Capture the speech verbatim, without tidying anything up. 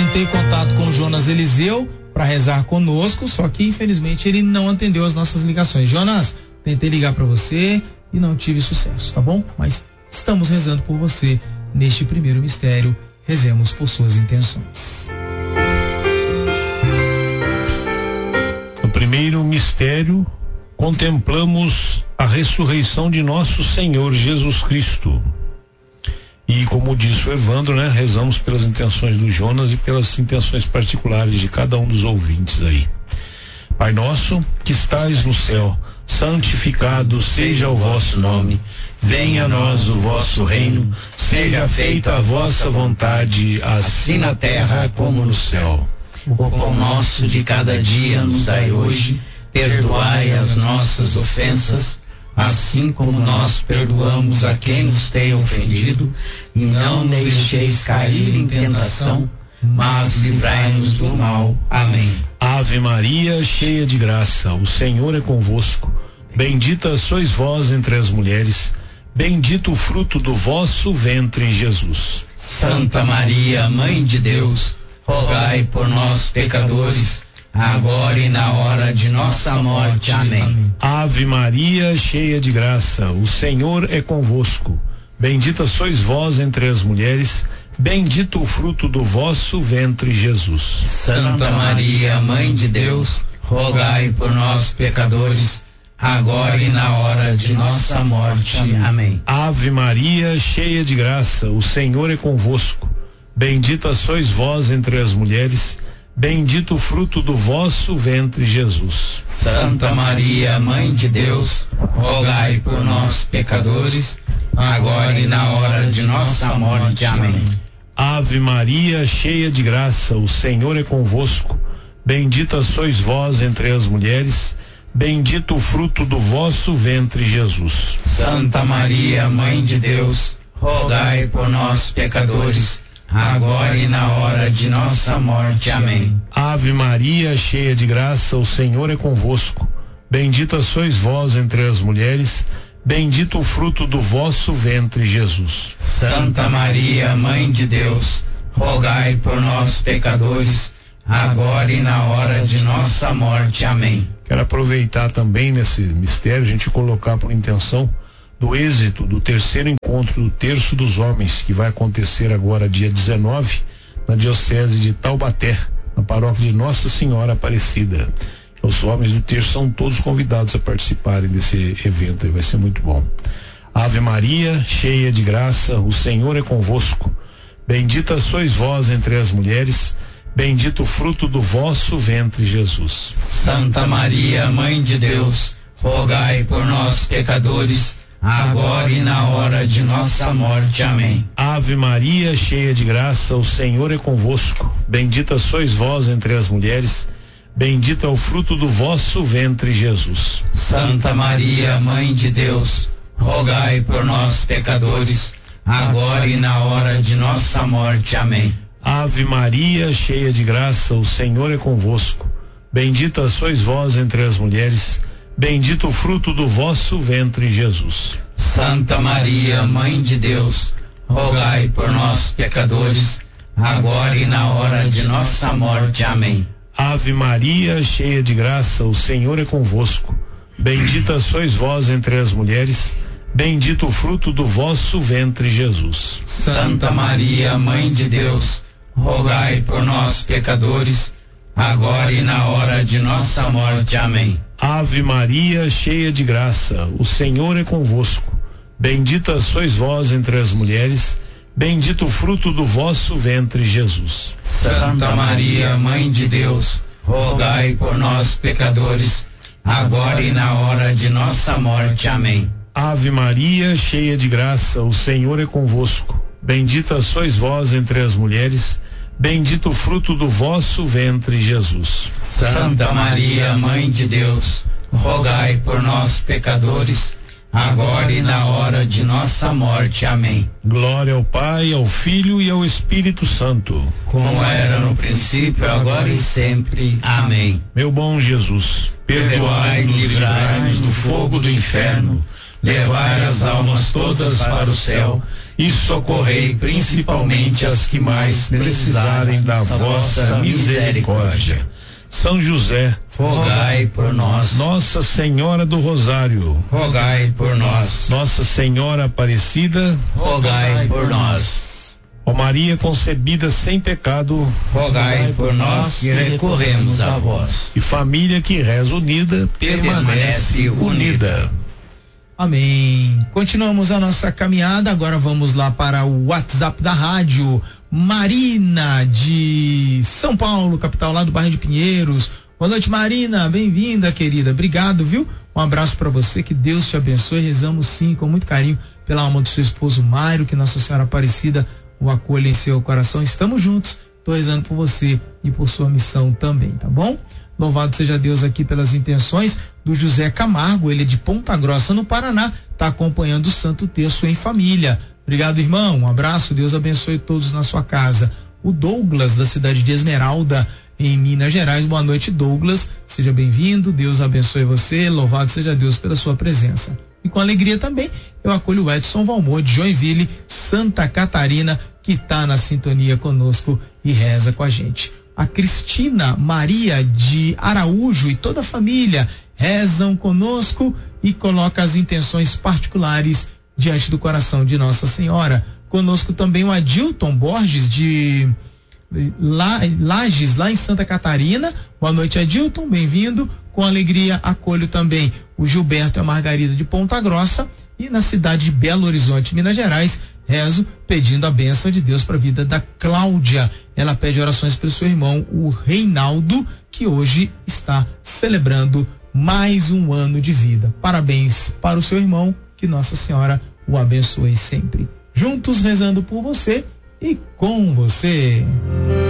tentei contato com o Jonas Eliseu para rezar conosco, só que infelizmente ele não atendeu as nossas ligações. Jonas, tentei ligar para você e não tive sucesso, tá bom? Mas estamos rezando por você neste primeiro mistério. Rezemos por suas intenções. No primeiro mistério, contemplamos a ressurreição de nosso Senhor Jesus Cristo. E como disse o Evandro, né, rezamos pelas intenções do Jonas e pelas intenções particulares de cada um dos ouvintes aí. Pai nosso, que estais no céu, santificado seja o vosso nome. Venha a nós o vosso reino. Seja feita a vossa vontade, assim na terra como no céu. O pão nosso de cada dia nos dai hoje. Perdoai as nossas ofensas, assim como nós perdoamos a quem nos tem ofendido, e não nos deixeis cair em tentação, mas livrai-nos do mal. Amém. Ave Maria, cheia de graça, o Senhor é convosco. Bendita sois vós entre as mulheres, bendito o fruto do vosso ventre, Jesus. Santa Maria, Mãe de Deus, rogai por nós, pecadores, agora e na hora de nossa morte. Amém. Ave Maria, cheia de graça, o Senhor é convosco. Bendita sois vós entre as mulheres, bendito o fruto do vosso ventre, Jesus. Santa Maria, Mãe de Deus, rogai por nós, pecadores, agora e na hora de nossa morte. Amém. Ave Maria, cheia de graça, o Senhor é convosco. Bendita sois vós entre as mulheres, bendito o fruto do vosso ventre, Jesus. Santa Maria, Mãe de Deus, rogai por nós, pecadores, agora e na hora de nossa morte. Amém. Ave Maria, cheia de graça, o Senhor é convosco. Bendita sois vós entre as mulheres, bendito o fruto do vosso ventre, Jesus. Santa Maria, Mãe de Deus, rogai por nós, pecadores, agora e na hora de nossa morte. Amém. Ave Maria, cheia de graça, o Senhor é convosco. Bendita sois vós entre as mulheres, bendito o fruto do vosso ventre, Jesus. Santa Maria, Mãe de Deus, rogai por nós, pecadores, agora e na hora de nossa morte. Amém. Quero aproveitar também nesse mistério, a gente colocar por intenção do êxito do terceiro encontro do Terço dos Homens, que vai acontecer agora dia dezenove, na Diocese de Taubaté, na paróquia de Nossa Senhora Aparecida. Os homens do terço são todos convidados a participarem desse evento, vai ser muito bom. Ave Maria, cheia de graça, o Senhor é convosco. Bendita sois vós entre as mulheres, bendito o fruto do vosso ventre, Jesus. Santa Maria, Mãe de Deus, rogai por nós, pecadores, agora e na hora de nossa morte. Amém. Ave Maria, cheia de graça, o Senhor é convosco. Bendita sois vós entre as mulheres, bendito é o fruto do vosso ventre, Jesus. Santa Maria, Mãe de Deus, rogai por nós, pecadores, agora e na hora de nossa morte. Amém. Ave Maria, cheia de graça, o Senhor é convosco. Bendita sois vós entre as mulheres, bendito o fruto do vosso ventre, Jesus. Santa Maria, Mãe de Deus, rogai por nós, pecadores, agora e na hora de nossa morte. Amém. Ave Maria, cheia de graça, o Senhor é convosco. Bendita sois vós entre as mulheres, bendito o fruto do vosso ventre, Jesus. Santa Maria, Mãe de Deus, rogai por nós, pecadores, agora e na hora de nossa morte. Amém. Ave Maria, cheia de graça, o Senhor é convosco. Bendita sois vós entre as mulheres, bendito o fruto do vosso ventre, Jesus. Santa Maria, Mãe de Deus, rogai por nós, pecadores, agora e na hora de nossa morte. Amém. Ave Maria, cheia de graça, o Senhor é convosco. Bendita sois vós entre as mulheres, bendito o fruto do vosso ventre, Jesus. Santa Maria, Mãe de Deus, rogai por nós, pecadores, agora e na hora de nossa morte. Amém. Glória ao Pai, ao Filho e ao Espírito Santo, como era no princípio, agora e sempre. Amém. Meu bom Jesus, perdoai-nos, livrai-nos do fogo do inferno, levai as almas todas para o céu e socorrei principalmente as que mais precisarem da vossa misericórdia. São José, rogai por nós. Nossa Senhora do Rosário, rogai por nós. Nossa Senhora Aparecida, rogai por nós. Ó Maria concebida sem pecado, rogai por nós que recorremos a vós. E família que reza unida, permanece unida. Amém. Continuamos a nossa caminhada, agora vamos lá para o WhatsApp da rádio. Marina de São Paulo, capital lá do bairro de Pinheiros. Boa noite, Marina, bem-vinda, querida, obrigado, viu? Um abraço para você, que Deus te abençoe. Rezamos sim, com muito carinho, pela alma do seu esposo Mário, que Nossa Senhora Aparecida o acolha em seu coração. Estamos juntos, tô rezando por você e por sua missão também, tá bom? Louvado seja Deus aqui pelas intenções do José Camargo, ele é de Ponta Grossa, no Paraná, tá acompanhando o Santo Terço em família. Obrigado, irmão, um abraço, Deus abençoe todos na sua casa. O Douglas, da cidade de Esmeralda, em Minas Gerais, boa noite, Douglas, seja bem-vindo, Deus abençoe você, louvado seja Deus pela sua presença. E com alegria também, eu acolho o Edson Valmor, de Joinville, Santa Catarina, que está na sintonia conosco e reza com a gente. A Cristina Maria de Araújo e toda a família rezam conosco e coloca as intenções particulares diante do coração de Nossa Senhora. Conosco também o Adilton Borges de Lages, lá em Santa Catarina. Boa noite, Adilton, bem-vindo. Com alegria acolho também o Gilberto e a Margarida de Ponta Grossa, e na cidade de Belo Horizonte, Minas Gerais, rezo pedindo a bênção de Deus para a vida da Cláudia. Ela pede orações para o seu irmão, o Reinaldo, que hoje está celebrando mais um ano de vida. Parabéns para o seu irmão, que Nossa Senhora o abençoe sempre. Juntos rezando por você e com você.